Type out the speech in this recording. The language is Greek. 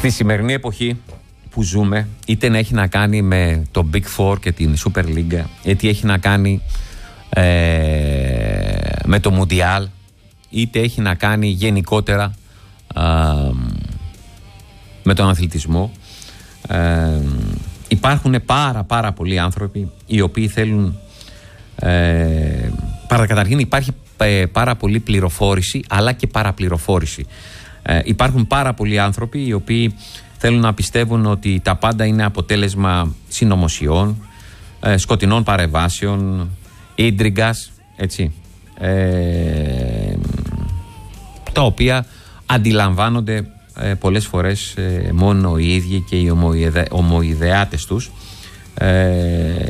Στη σημερινή εποχή που ζούμε, είτε να έχει να κάνει με το Big Four και την Super League, είτε έχει να κάνει με το Μουντιάλ, είτε έχει να κάνει γενικότερα με τον αθλητισμό, υπάρχουν πάρα πολλοί άνθρωποι οι οποίοι θέλουν καταρχήν υπάρχει πάρα πολλή πληροφόρηση αλλά και παραπληροφόρηση. Υπάρχουν πάρα πολλοί άνθρωποι οι οποίοι θέλουν να πιστεύουν ότι τα πάντα είναι αποτέλεσμα συνωμοσιών, σκοτεινών παρεμβάσεων, ίντριγκας, έτσι, τα οποία αντιλαμβάνονται πολλές φορές μόνο οι ίδιοι και οι ομοειδεάτες τους,